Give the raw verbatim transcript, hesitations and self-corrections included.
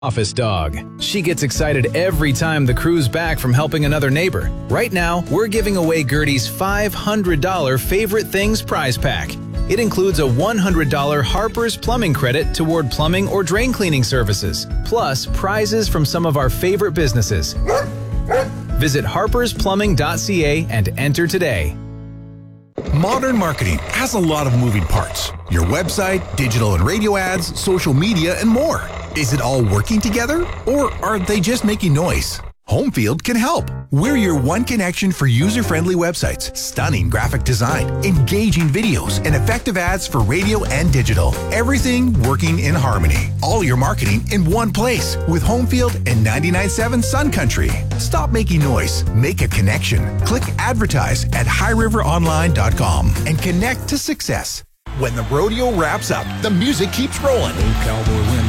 Office dog. She gets excited every time the crew's back from helping another neighbor. Right now, we're giving away Gertie's five hundred dollars Favorite Things prize pack. It includes a one hundred dollars Harper's Plumbing credit toward plumbing or drain cleaning services, plus prizes from some of our favorite businesses. Visit harpers plumbing dot c a and enter today. Modern marketing has a lot of moving parts. Your website, digital and radio ads, social media, and more. Is it all working together, or are they just making noise? Homefield can help. We're your one connection for user-friendly websites, stunning graphic design, engaging videos, and effective ads for radio and digital. Everything working in harmony. All your marketing in one place with Homefield and ninety-nine point seven Sun Country. Stop making noise. Make a connection. Click advertise at high river online dot com and connect to success. When the rodeo wraps up, the music keeps rolling. Old cowboy wind